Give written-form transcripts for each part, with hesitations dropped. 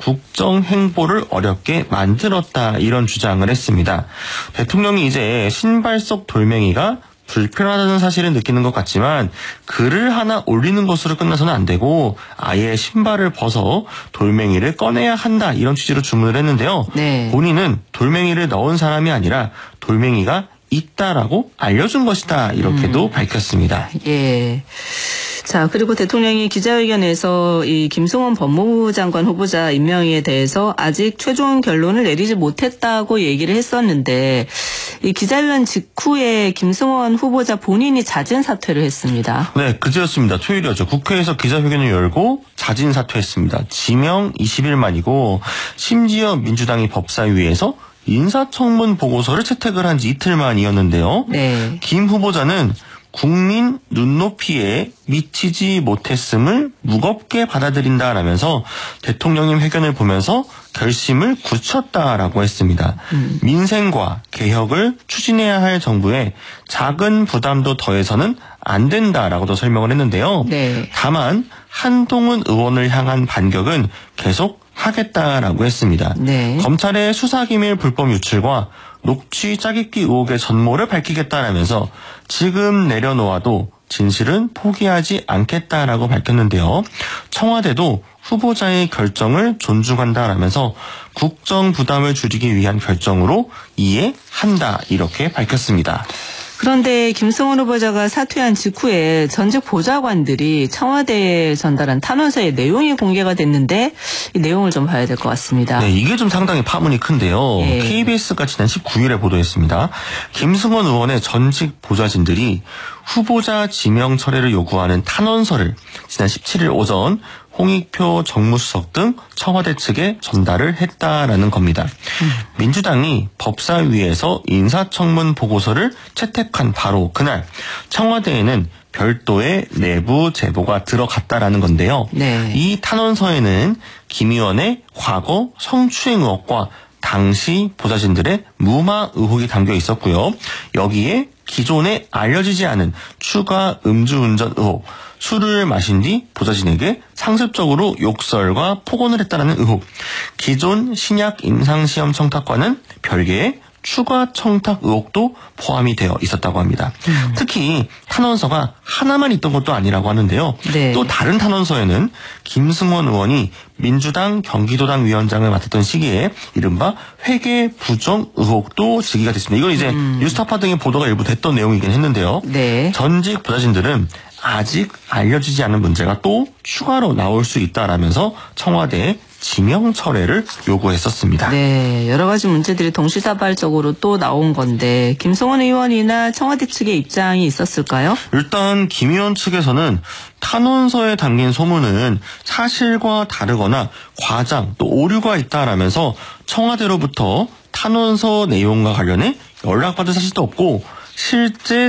국정 행보를 어렵게 만들었다 이런 주장을 했습니다. 대통령이 이제 신발 속 돌멩이가 불편하다는 사실을 느끼는 것 같지만 글을 하나 올리는 것으로 끝나서는 안 되고 아예 신발을 벗어 돌멩이를 꺼내야 한다 이런 취지로 주문을 했는데요. 네. 본인은 돌멩이를 넣은 사람이 아니라 돌멩이가 있다라고 알려준 것이다 이렇게도 밝혔습니다. 예. 자, 그리고 대통령이 기자회견에서 이 김승원 법무부 장관 후보자 임명에 대해서 아직 최종 결론을 내리지 못했다고 얘기를 했었는데 이 기자회견 직후에 김승원 후보자 본인이 자진 사퇴를 했습니다. 네, 그제였습니다. 토요일이었죠. 국회에서 기자회견을 열고 자진 사퇴했습니다. 지명 20일 만이고 심지어 민주당이 법사위에서 인사청문 보고서를 채택을 한 지 이틀 만이었는데요. 네. 김 후보자는 국민 눈높이에 미치지 못했음을 무겁게 받아들인다라면서 대통령님 회견을 보면서 결심을 굳혔다라고 했습니다. 민생과 개혁을 추진해야 할 정부에 작은 부담도 더해서는 안 된다라고도 설명을 했는데요. 네. 다만 한동훈 의원을 향한 반격은 계속 하겠다라고 했습니다. 네. 검찰의 수사기밀 불법 유출과 녹취 짜깁기 의혹의 전모를 밝히겠다라면서 지금 내려놓아도 진실은 포기하지 않겠다라고 밝혔는데요. 청와대도 후보자의 결정을 존중한다라면서 국정 부담을 줄이기 위한 결정으로 이해한다 이렇게 밝혔습니다. 그런데 김승원 후보자가 사퇴한 직후에 전직 보좌관들이 청와대에 전달한 탄원서의 내용이 공개가 됐는데 이 내용을 좀 봐야 될 것 같습니다. 네, 이게 좀 상당히 파문이 큰데요. 예. KBS가 지난 19일에 보도했습니다. 김승원 의원의 전직 보좌진들이 후보자 지명 철회를 요구하는 탄원서를 지난 17일 오전 홍익표 정무수석 등 청와대 측에 전달을 했다라는 겁니다. 민주당이 법사위에서 인사청문 보고서를 채택한 바로 그날 청와대에는 별도의 내부 제보가 들어갔다라는 건데요. 네. 이 탄원서에는 김 의원의 과거 성추행 의혹과 당시 보좌진들의 무마 의혹이 담겨 있었고요. 여기에 기존에 알려지지 않은 추가 음주운전 의혹, 술을 마신 뒤 보좌진에게 상습적으로 욕설과 폭언을 했다는 의혹, 기존 신약 임상시험 청탁과는 별개의 추가 청탁 의혹도 포함이 되어 있었다고 합니다. 특히 탄원서가 하나만 있던 것도 아니라고 하는데요. 네. 또 다른 탄원서에는 김승원 의원이 민주당 경기도당 위원장을 맡았던 시기에 이른바 회계 부정 의혹도 제기가 됐습니다. 이건 이제 뉴스타파 등의 보도가 일부 됐던 내용이긴 했는데요. 네. 전직 보좌진들은 아직 알려지지 않은 문제가 또 추가로 나올 수 있다라면서 청와대에 지명 철회를 요구했었습니다. 네, 여러 가지 문제들이 동시다발적으로 또 나온 건데 김승원 의원이나 청와대 측의 입장이 있었을까요? 일단 김 의원 측에서는 탄원서에 담긴 소문은 사실과 다르거나 과장 또 오류가 있다라면서 청와대로부터 탄원서 내용과 관련해 연락받은 사실도 없고 실제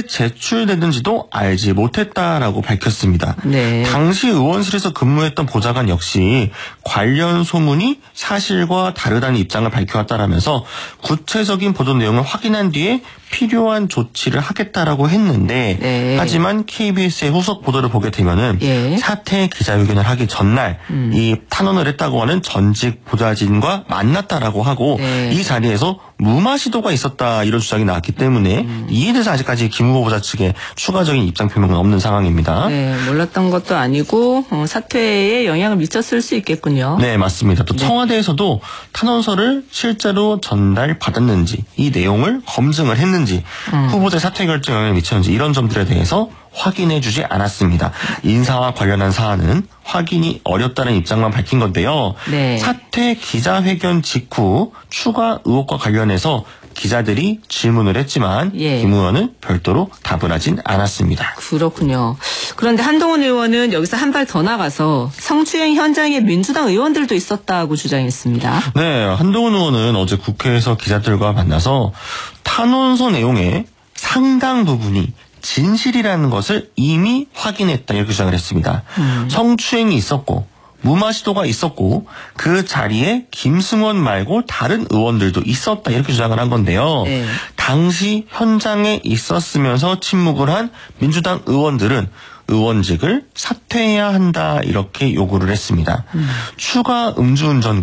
제출됐는지도 알지 못했다라고 밝혔습니다. 네. 당시 의원실에서 근무했던 보좌관 역시 관련 소문이 사실과 다르다는 입장을 밝혀왔다라면서 구체적인 보도 내용을 확인한 뒤에 필요한 조치를 하겠다라고 했는데 네. 하지만 KBS의 후속 보도를 보게 되면은 예. 사퇴 기자회견을 하기 전날 이 탄원을 했다고 하는 전직 보좌진과 만났다라고 하고 네. 이 자리에서 무마 시도가 있었다 이런 주장이 나왔기 때문에 이에 대해서 아직까지 김 후보자 측에 추가적인 입장 표명은 없는 상황입니다. 네, 몰랐던 것도 아니고 사퇴에 영향을 미쳤을 수 있겠군요. 네, 맞습니다. 또 청와대에서도 탄원서를 실제로 전달받았는지 이 내용을 검증을 했는지 후보자 사퇴 결정에 영향을 미쳤는지 이런 점들에 대해서 확인해주지 않았습니다. 인사와 관련한 사안은 확인이 어렵다는 입장만 밝힌 건데요. 네. 사퇴 기자회견 직후 추가 의혹과 관련해서 기자들이 질문을 했지만 예. 김 의원은 별도로 답을 하진 않았습니다. 그렇군요. 그런데 한동훈 의원은 여기서 한 발 더 나가서 성추행 현장에 민주당 의원들도 있었다고 주장했습니다. 네, 한동훈 의원은 어제 국회에서 기자들과 만나서 탄원서 내용의 상당 부분이 진실이라는 것을 이미 확인했다 이렇게 주장을 했습니다. 성추행이 있었고 무마 시도가 있었고 그 자리에 김승원 말고 다른 의원들도 있었다 이렇게 주장을 한 건데요. 네. 당시 현장에 있었으면서 침묵을 한 민주당 의원들은 의원직을 사퇴해야 한다 이렇게 요구를 했습니다. 추가 음주운전